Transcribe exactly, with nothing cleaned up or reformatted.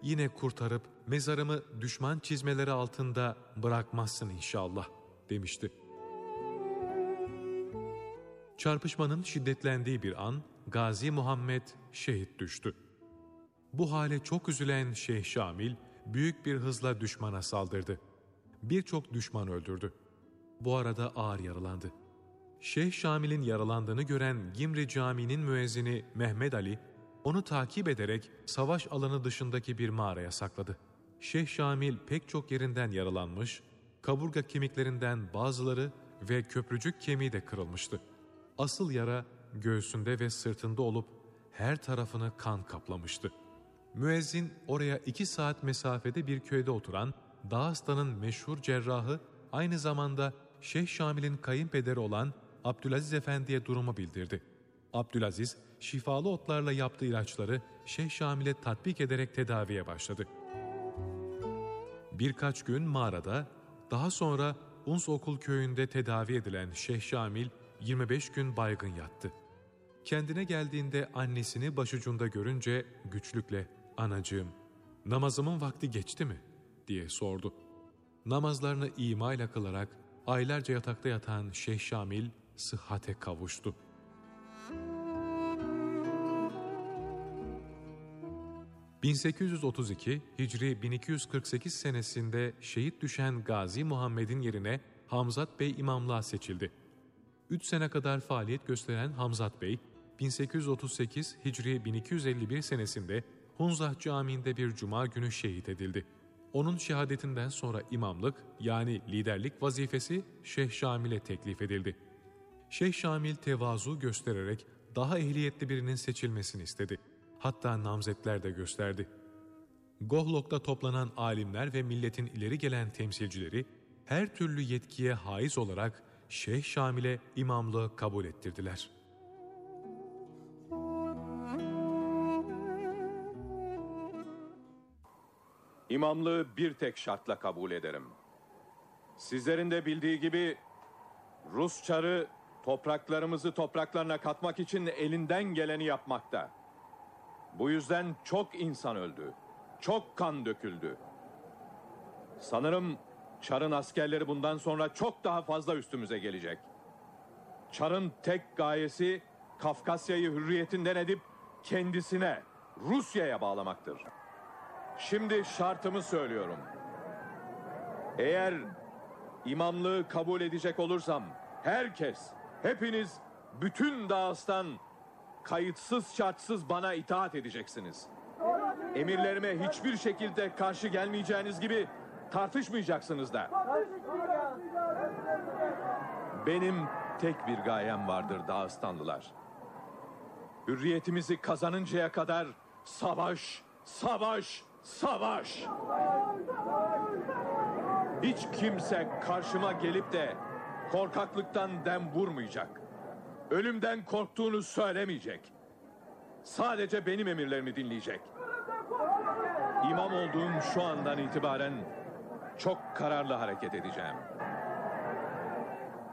yine kurtarıp mezarımı düşman çizmeleri altında bırakmazsın inşallah demişti. Çarpışmanın şiddetlendiği bir an Gazi Muhammed şehit düştü. Bu hale çok üzülen Şeyh Şamil büyük bir hızla düşmana saldırdı. Birçok düşman öldürdü. Bu arada ağır yaralandı. Şeyh Şamil'in yaralandığını gören Gimri Camii'nin müezzini Mehmet Ali, onu takip ederek savaş alanı dışındaki bir mağaraya sakladı. Şeyh Şamil pek çok yerinden yaralanmış, kaburga kemiklerinden bazıları ve köprücük kemiği de kırılmıştı. Asıl yara göğsünde ve sırtında olup her tarafını kan kaplamıştı. Müezzin oraya iki saat mesafede bir köyde oturan Dağıstan'ın meşhur cerrahı, aynı zamanda Şeyh Şamil'in kayınpederi olan Abdülaziz Efendi'ye durumu bildirdi. Abdülaziz, şifalı otlarla yaptığı ilaçları Şeyh Şamil'e tatbik ederek tedaviye başladı. Birkaç gün mağarada, daha sonra Uns Okul köyünde tedavi edilen Şeyh Şamil yirmi beş gün baygın yattı. Kendine geldiğinde annesini başucunda görünce güçlükle "Anacığım, namazımın vakti geçti mi?" diye sordu. Namazlarını imayla kılarak aylarca yatakta yatan Şeyh Şamil sıhhate kavuştu. bin sekiz yüz otuz iki Hicri bin iki yüz kırk sekiz senesinde şehit düşen Gazi Muhammed'in yerine Hamzat Bey imamlığa seçildi. Üç sene kadar faaliyet gösteren Hamzat Bey, bin sekiz yüz otuz sekiz Hicri bin iki yüz elli bir senesinde Hunzah Camii'nde bir cuma günü şehit edildi. Onun şehadetinden sonra imamlık, yani liderlik vazifesi Şeyh Şamil'e teklif edildi. Şeyh Şamil tevazu göstererek daha ehliyetli birinin seçilmesini istedi. Hatta namzetler de gösterdi. Gohlok'ta toplanan alimler ve milletin ileri gelen temsilcileri her türlü yetkiye haiz olarak Şeyh Şamil'e imamlığı kabul ettirdiler. İmamlığı bir tek şartla kabul ederim. Sizlerin de bildiği gibi Rus çarı topraklarımızı topraklarına katmak için elinden geleni yapmakta. Bu yüzden çok insan öldü, çok kan döküldü. Sanırım Çar'ın askerleri bundan sonra çok daha fazla üstümüze gelecek. Çar'ın tek gayesi Kafkasya'yı hürriyetinden edip kendisine, Rusya'ya bağlamaktır. Şimdi şartımı söylüyorum. Eğer imamlığı kabul edecek olursam herkes, hepiniz, bütün Dağıstan kayıtsız şartsız bana itaat edeceksiniz. Emirlerime hiçbir şekilde karşı gelmeyeceğiniz gibi tartışmayacaksınız da. Benim tek bir gayem vardır Dağıstanlılar. Hürriyetimizi kazanıncaya kadar savaş, savaş, savaş. Hiç kimse karşıma gelip de korkaklıktan dem vurmayacak. Ölümden korktuğunu söylemeyecek. Sadece benim emirlerimi dinleyecek. İmam olduğum şu andan itibaren çok kararlı hareket edeceğim.